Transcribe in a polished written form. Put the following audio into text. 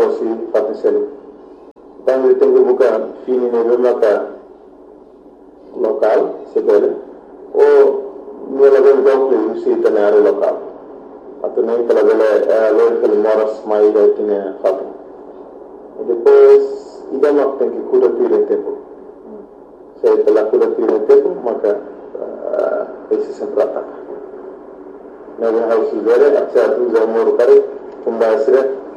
aussi Fatou Selu tangi tengo buka fini ne remaka local sebele o nela ben doble usi tanare local atau nem kala bele lor kala moras mai da tine Fatou e depois ida mak tengi kuda pile tempo saya telah kuda pile tempo maka esse sempre ataca na harus bere acha tu zamor kare kumbasire